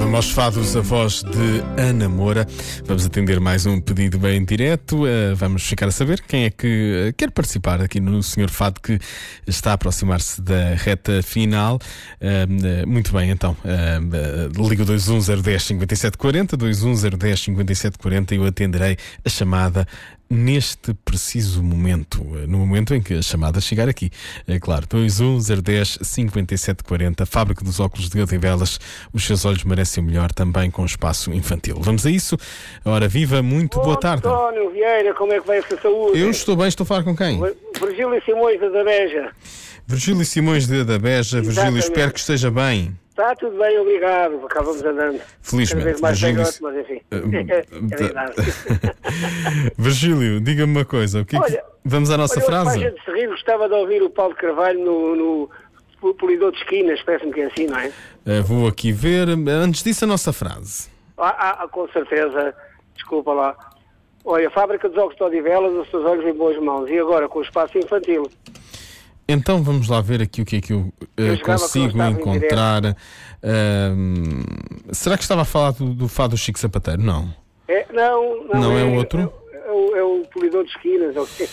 Vamos aos fados, a voz de Ana Moura. Vamos atender mais um pedido bem direto. Vamos ficar a saber quem é que quer participar aqui no Senhor Fado, que está a aproximar-se da reta final. Muito bem, então. Liga 210-5740, 210-5740 e eu atenderei a chamada neste preciso momento, no momento em que a chamada chegar aqui. É claro, 210-5740, Fábrica dos Óculos de Odivelas, os seus olhos merecem o melhor, também com espaço infantil. Vamos a isso. Ora, viva, muito boa tarde. António Vieira, como é que vai essa saúde? Eu estou bem, estou a falar com quem? Virgílio Simões da Beja. Virgílio Simões da Beja. Virgílio, espero que esteja bem. Está tudo bem, obrigado. Cá vamos andando. Felizmente. Cada vez mais Virgílio... velhote, mas enfim. É verdade. Virgílio, diga-me uma coisa. Olha, vamos à nossa frase? Olha, de rir, gostava de ouvir o Paulo de Carvalho no polidor de esquinas, parece-me que é assim, não é? Vou aqui ver. Antes disso, a nossa frase. Com certeza. Desculpa lá. Olha, a Fábrica dos Óculos de Odivelas, os seus olhos em boas mãos. E agora, com o espaço infantil. Então vamos lá ver aqui o que é que eu consigo encontrar. Será que estava a falar do fado do Chico Sapateiro? Não. Não é o outro? É o polidor de esquinas.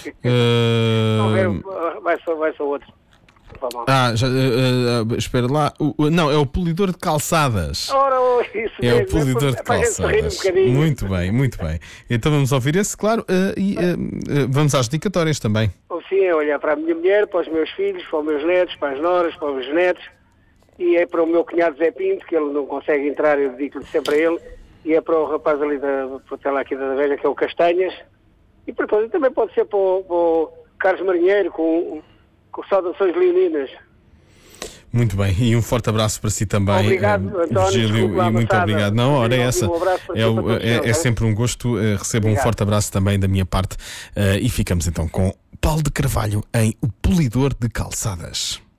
Vai só outro. Espera lá. Não, é o polidor de calçadas. Isso é mesmo, o polidor de calçadas. Muito bem, muito bem. Então vamos ouvir esse, claro, e vamos às dedicatórias também. Sim, é olhar para a minha mulher, para os meus filhos, para os meus netos, para as noras, para os netos, e é para o meu cunhado Zé Pinto, que ele não consegue entrar, eu dedico-lhe sempre a ele, e é para o rapaz ali aqui da Beja, que é o Castanhas, e também pode ser para o Carlos Marinheiro, com saudações leoninas. Muito bem, e um forte abraço para si também. Obrigado, António. Virgílio, e muito obrigado. Não, ora, é essa. É sempre um gosto. Recebo um forte abraço também da minha parte. E ficamos então com Paulo de Carvalho em O Polidor de Calçadas.